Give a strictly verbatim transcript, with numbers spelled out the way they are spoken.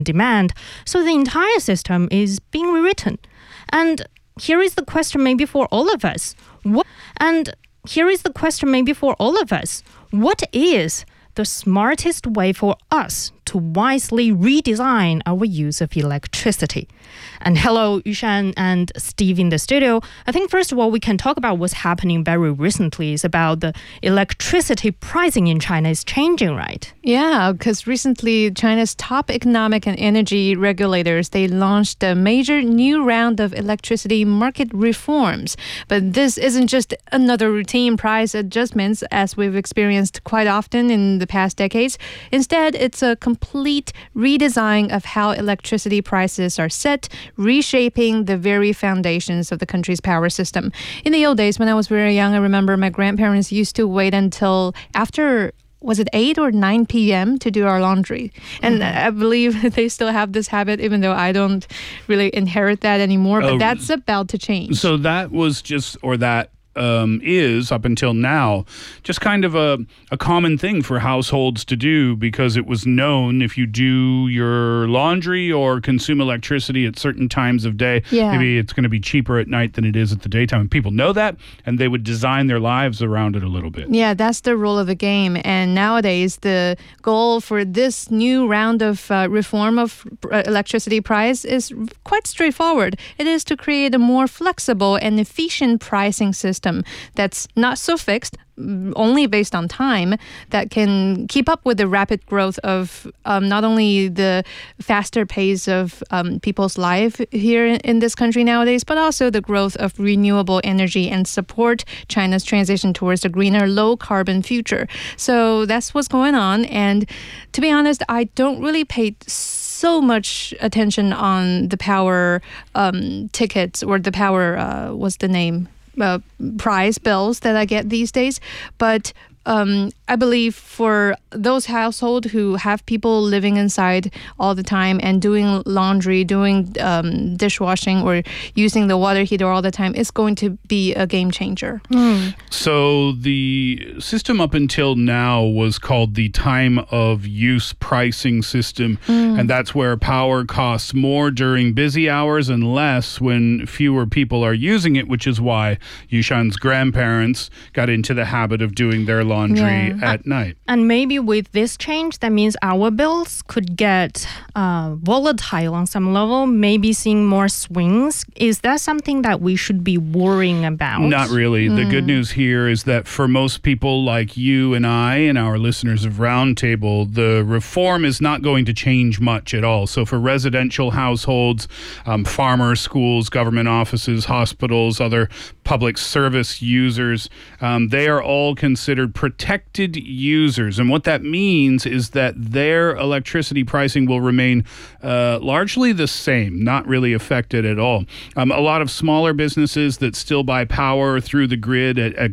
demand. So the entire system is being rewritten. And here is the question maybe for all of us. What, and here is the question maybe for all of us. What is the smartest way for us to wisely redesign our use of electricity? And hello, Yushan and Steve in the studio. I think first of all, we can talk about what's happening very recently. It's about the electricity pricing in China is changing, right? Yeah, because recently China's top economic and energy regulators, they launched a major new round of electricity market reforms. But this isn't just another routine price adjustments as we've experienced quite often in the past decades. Instead, it's a complete redesign of how electricity prices are set, reshaping the very foundations of the country's power system. In the old days, when I was very young, I remember my grandparents used to wait until after was it eight or nine p.m. to do our laundry. And mm-hmm. I believe they still have this habit, even though I don't really inherit that anymore. But oh, that's about to change. So that was just, or that Um, is up until now just kind of a, a common thing for households to do, because it was known if you do your laundry or consume electricity at certain times of day, yeah. maybe it's going to be cheaper at night than it is at the daytime. And people know that, and they would design their lives around it a little bit. Yeah, that's the rule of the game. And nowadays, the goal for this new round of uh, reform of uh, electricity price is quite straightforward. It is to create a more flexible and efficient pricing system that's not so fixed, only based on time, that can keep up with the rapid growth of um, not only the faster pace of um, people's life here in, in this country nowadays, but also the growth of renewable energy and support China's transition towards a greener, low-carbon future. So that's what's going on. And to be honest, I don't really pay so much attention on the power um, tickets or the power, uh, what's the name? Uh, price bills that I get these days. But um, I believe for those households who have people living inside all the time and doing laundry, doing um, dishwashing, or using the water heater all the time, it's going to be a game changer. Mm. So the system up until now was called the time of use pricing system, mm. and that's where power costs more during busy hours and less when fewer people are using it, which is why Yushan's grandparents got into the habit of doing their laundry yeah. at night. And maybe with this change, that means our bills could get uh, volatile on some level, maybe seeing more swings. Is that something that we should be worrying about? Not really. Mm. The good news here is that for most people like you and I and our listeners of Roundtable, the reform is not going to change much at all. So for residential households, um, farmers, schools, government offices, hospitals, other public service users, um, they are all considered protected users. And what that means is that their electricity pricing will remain uh, largely the same, not really affected at all. Um, a lot of smaller businesses that still buy power through the grid at, at